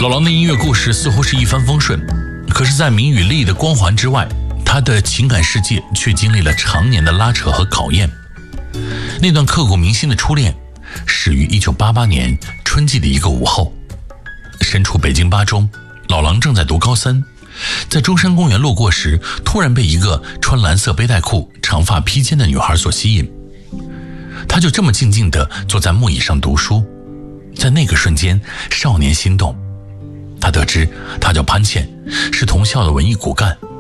老狼的音乐故事似乎是一帆风顺，可是在名与利的光环之外，他的情感世界却经历了常年的拉扯和考验。那段刻骨铭心的初恋始于1988年春季的一个午后，身处北京八中，老狼正在读高三，在中山公园路过时，突然被一个穿蓝色背带裤、长发披肩的女孩所吸引。他就这么静静地坐在木椅上读书，在那个瞬间，少年心动。他得知她叫潘倩，是同校的文艺骨干，